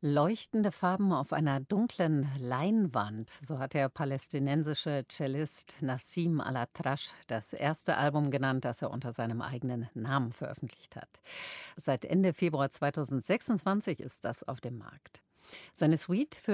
Leuchtende Farben auf einer dunklen Leinwand, so hat der palästinensische Cellist Nassim Al-Atrash das erste Album genannt, das er unter seinem eigenen Namen veröffentlicht hat. Seit Ende Februar 2026 ist das auf dem Markt. Seine Suite für